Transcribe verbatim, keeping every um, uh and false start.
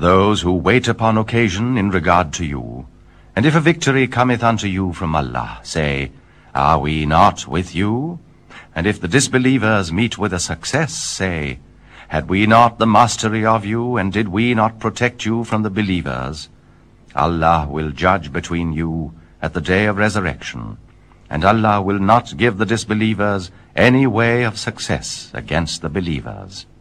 those who wait upon occasion in regard to you. And if a victory cometh unto you from Allah, say, Are we not with you? And if the disbelievers meet with a success, say, Had we not the mastery of you, and did we not protect you from the believers? Allah will judge between you at the day of resurrection, and Allah will not give the disbelievers any way of success against the believers.